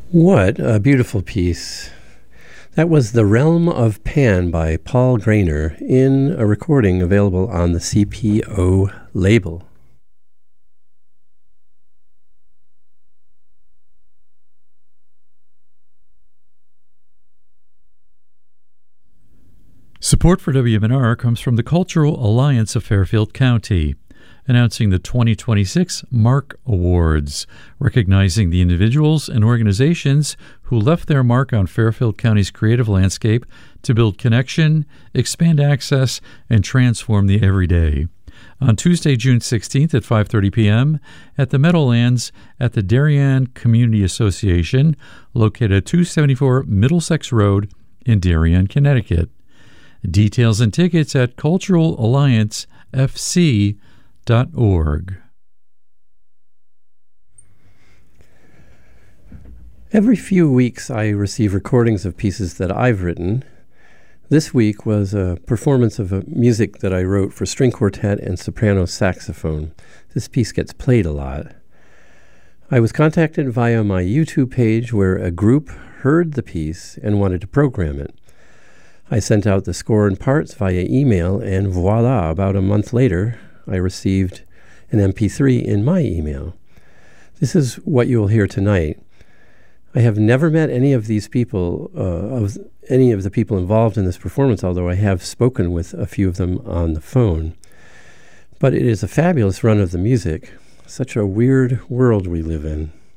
What a beautiful piece. That was The Realm of Pan by Paul Grainer in a recording available on the CPO label. Support for WMNR comes from the Cultural Alliance of Fairfield County, announcing the 2026 MARK Awards, recognizing the individuals and organizations who left their mark on Fairfield County's creative landscape to build connection, expand access, and transform the everyday. On Tuesday, June 16th at 5:30 p.m. at the Meadowlands at the Darien Community Association, located at 274 Middlesex Road in Darien, Connecticut. Details and tickets at culturalalliancefc.org. Every few weeks I receive recordings of pieces that I've written. This week was a performance of music that I wrote for string quartet and soprano saxophone. This piece gets played a lot. I was contacted via my YouTube page where a group heard the piece and wanted to program it. I sent out the score and parts via email, and voila, about a month later, I received an MP3 in my email. This is what you will hear tonight. I have never met any of these people, any of the people involved in this performance, although I have spoken with a few of them on the phone. But it is a fabulous run of the music. Such a weird world we live in.